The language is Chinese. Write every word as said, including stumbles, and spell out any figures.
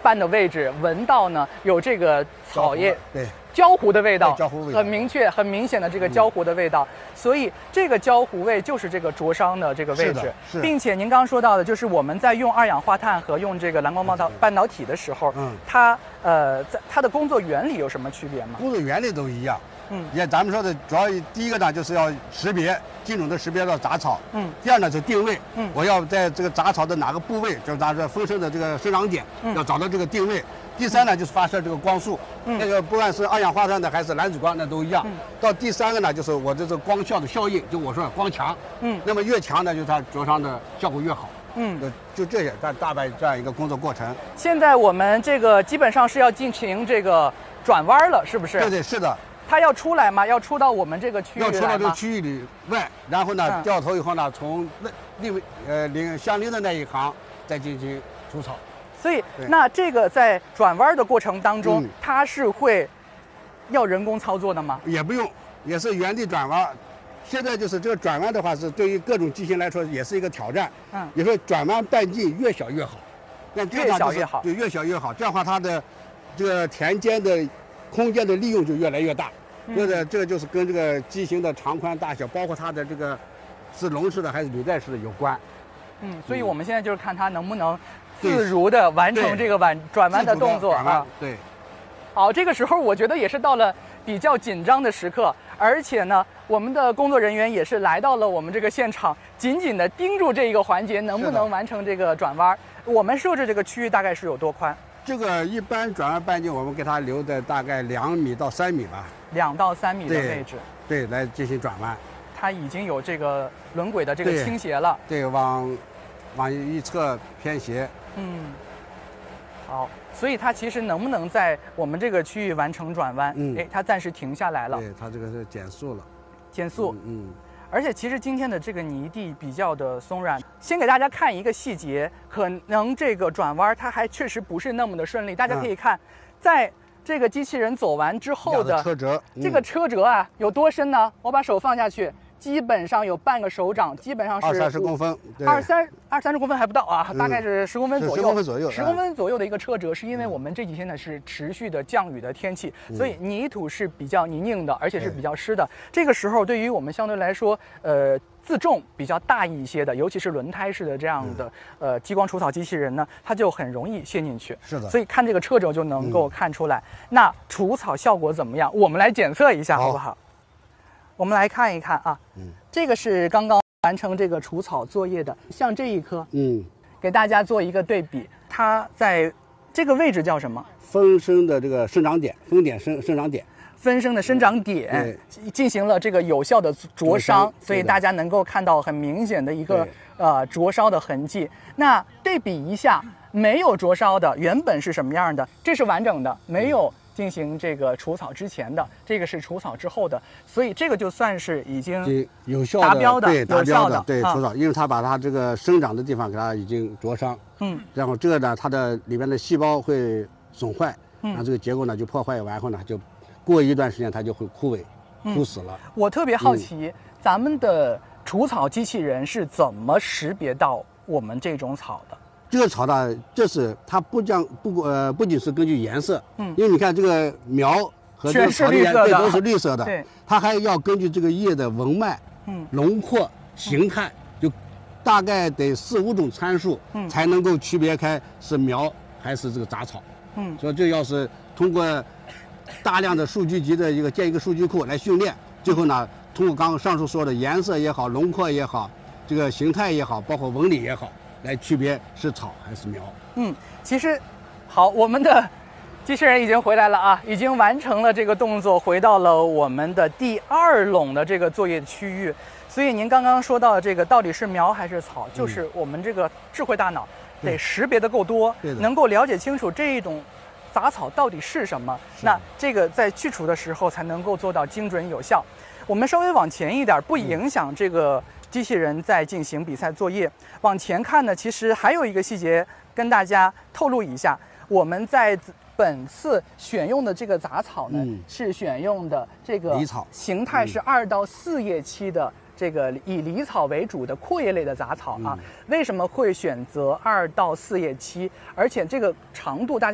搬的位置闻到呢有这个草叶对焦糊的味道， 焦糊味道很明确、很明显的这个焦糊的味道，嗯、所以这个焦糊味就是这个灼伤的这个位置，并且您刚刚说到的，就是我们在用二氧化碳和用这个蓝光半导半导体的时候，嗯，它呃，在它的工作原理有什么区别吗？ 工作原理都一样，嗯，也咱们说的主要第一个呢，就是要识别精准的识别到杂草，嗯，第二呢是定位，嗯，我要在这个杂草的哪个部位，就是咱这风声的这个生长点，嗯，要找到这个定位。第三呢，就是发射这个光束，嗯，那个不管是二氧化碳的还是蓝紫光，那都一样。嗯、到第三个呢，就是我这个光效的效应，就我说光强，嗯，那么越强呢，就它灼伤的效果越好。嗯，就这些，大大概这样一个工作过程。 现在我们这个基本上是要进行这个转弯了，是不是？ 对对，是的。 它要出来吗？要出到我们这个区域来吗？ 要出到这个区域里外，然后呢，嗯、掉头以后呢，从那另呃邻相邻的那一行再进行除草。 所以，那这个在转弯的过程当中，嗯、它是会要人工操作的吗？ 也不用，也是原地转弯。现在就是这个转弯的话，是对于各种机型来说也是一个挑战。嗯，也说转弯半径越小越好，那越小越好， 对，越小越好。这样的话，它的这个田间的空间的利用就越来越大。嗯，这个这个就是跟这个机型的长宽大小，包括它的这个是笼式的还是履带式的有关。 嗯，所以我们现在就是看它能不能自如的完成这个弯转弯的动作啊。 对。 好，这个时候我觉得也是到了比较紧张的时刻，而且呢，我们的工作人员也是来到了我们这个现场，紧紧的盯住这一个环节能不能完成这个转弯。我们设置这个区域大概是有多宽？ 这个一般转弯半径我们给它留的大概两米到三米吧。 两到三米的位置。 对，来进行转弯。 它已经有这个轮轨的这个倾斜了。 对，对往往一侧偏斜。嗯。 好，所以它其实能不能在我们这个区域完成转弯？嗯，哎，它暂时停下来了。 对，它这个是减速了。 减速。 嗯。嗯而且其实今天的这个泥地比较的松软，先给大家看一个细节，可能这个转弯它还确实不是那么的顺利。大家可以看，在这个机器人走完之后的车辙， 这个车辙啊有多深呢？我把手放下去。基本上有半个手掌，基本上是二三十公分， 二三二三十公分还不到啊，嗯、大概是十公分左右， 十公分左右， 十公分左右的一个车辙，是因为我们这几天呢是持续的降雨的天气，嗯、所以泥土是比较泥泞的，而且是比较湿的。嗯、这个时候对于我们相对来说，呃，自重比较大一些的，尤其是轮胎式的这样的、嗯、呃激光除草机器人呢，它就很容易陷进去。 是的， 所以看这个车轴就能够看出来。嗯、那除草效果怎么样？我们来检测一下，好不好？我们来看一看啊，嗯，这个是刚刚完成这个除草作业的，像这一棵，嗯，给大家做一个对比，它在这个位置叫什么？ 分生的这个生长点，分点生生长点， 分生的生长点进行了这个有效的灼伤，所以大家能够看到很明显的一个呃灼烧的痕迹。那对比一下没有灼烧的原本是什么样的？这是完整的，没有。进行这个除草之前的，这个是除草之后的，所以这个就算是已经有效达标的， 对，达标的，对， 啊、 除草，因为它把它这个生长的地方给它已经灼伤，嗯，然后这个呢，它的里面的细胞会损坏，嗯，然后这个结构呢就破坏完后呢，就过一段时间它就会枯萎、枯死了。 嗯、我特别好奇，嗯、咱们的除草机器人是怎么识别到我们这种草的？ 这个草呢，这是它不将不呃不仅是根据颜色，嗯，因为你看这个苗和这个草的颜色都是绿色的， 对， 它还要根据这个叶的纹脉、嗯，轮廓、形态，就大概得四五种参数，嗯，才能够区别开是苗还是这个杂草，嗯，所以这要是通过大量的数据集的一个建一个数据库来训练，最后呢，通过刚刚上述说的颜色也好、轮廓也好、这个形态也好，包括纹理也好。来区别是草还是苗。 嗯，其实，好，我们的机器人已经回来了啊，已经完成了这个动作，回到了我们的第二垄的这个作业区域。所以您刚刚说到的这个到底是苗还是草，嗯、就是我们这个智慧大脑得识别的够多，能够了解清楚这一种杂草到底是什么。那这个在去除的时候才能够做到精准有效。我们稍微往前一点，不影响这个。嗯机器人在进行比赛作业，往前看呢，其实还有一个细节跟大家透露一下，我们在本次选用的这个杂草呢，嗯、是选用的这个狸草， 形态是二到四叶期的这个以狸草为主的阔叶类的杂草啊。嗯、为什么会选择二到四叶期？而且这个长度大家。